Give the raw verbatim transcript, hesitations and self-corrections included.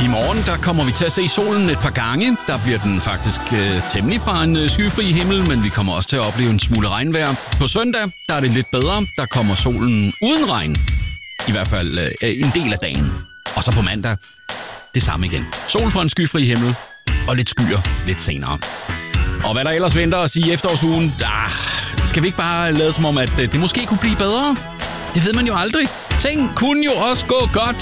I morgen der kommer vi til at se solen et par gange. Der bliver den faktisk øh, temmelig fra en øh, skyfri himmel, men vi kommer også til at opleve en smule regnvejr. På søndag der er det lidt bedre. Der kommer solen uden regn. I hvert fald øh, en del af dagen. Og så på mandag det samme igen. Sol fra en skyfri himmel og lidt skyer lidt senere. Og hvad der ellers venter os i efterårsugen, ah, skal vi ikke bare lade som om, at det måske kunne blive bedre? Det ved man jo aldrig. Ting kunne jo også gå godt.